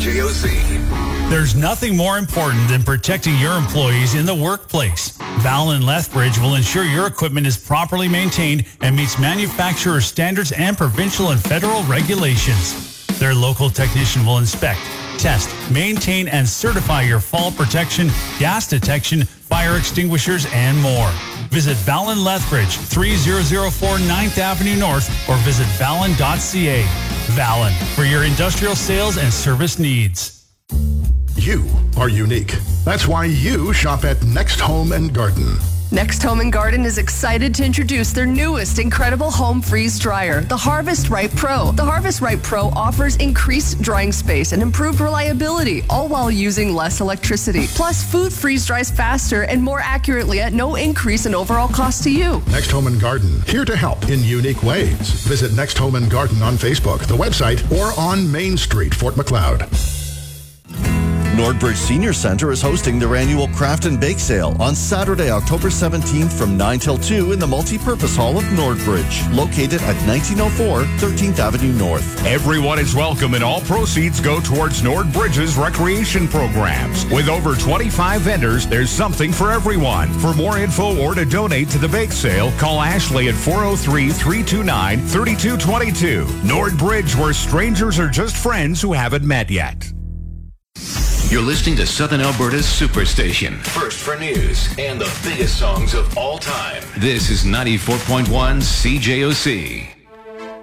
CJOC. There's nothing more important than protecting your employees in the workplace. Valen Lethbridge will ensure your equipment is properly maintained and meets manufacturer standards and provincial and federal regulations. Their local technician will inspect, test, maintain, and certify your fall protection, gas detection, fire extinguishers, and more. Visit Valen Lethbridge, 3004 9th Avenue North, or visit valen.ca. Valen, for your industrial sales and service needs. You are unique. That's why you shop at Next Home and Garden. Next Home and Garden is excited to introduce their newest incredible home freeze dryer, the Harvest Right Pro. The Harvest Right Pro offers increased drying space and improved reliability, all while using less electricity. Plus, food freeze dries faster and more accurately at no increase in overall cost to you. Next Home and Garden, here to help in unique ways. Visit Next Home and Garden on Facebook, the website, or on Main Street, Fort Macleod. Nordbridge Senior Center is hosting their annual Craft and Bake Sale on Saturday, October 17th from 9 till 2 in the Multipurpose Hall of Nordbridge, located at 1904 13th Avenue North. Everyone is welcome and all proceeds go towards Nordbridge's recreation programs. With over 25 vendors, there's something for everyone. For more info or to donate to the bake sale, call Ashley at 403-329-3222. Nordbridge, where strangers are just friends who haven't met yet. You're listening to Southern Alberta's Superstation. First for news and the biggest songs of all time. This is 94.1 CJOC.